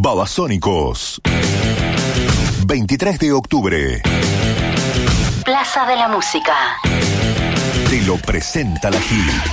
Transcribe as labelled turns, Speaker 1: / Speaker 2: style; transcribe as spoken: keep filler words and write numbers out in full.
Speaker 1: Babasónicos. veintitrés de octubre.
Speaker 2: Plaza de la Música.
Speaker 1: Te lo presenta la Hit.